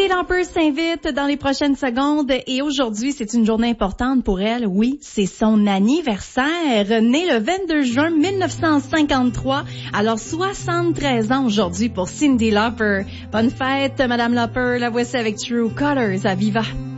Cyndi Lauper s'invite dans les prochaines secondes et aujourd'hui, c'est une journée importante pour elle. Oui, c'est son anniversaire, né le 22 juin 1953. Alors, 73 ans aujourd'hui pour Cyndi Lauper. Bonne fête, Madame Lauper. La voici avec True Colors à Viva.